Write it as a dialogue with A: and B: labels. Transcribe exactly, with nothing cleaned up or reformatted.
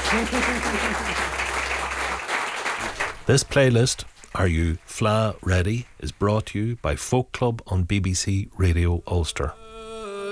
A: This playlist, Are You Fla Ready, is brought to you by Folk Club on B B C Radio Ulster.